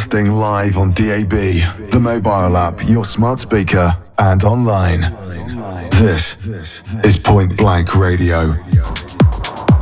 broadcasting live on DAB, the mobile app, your smart speaker, and online. This is Point Blank Radio.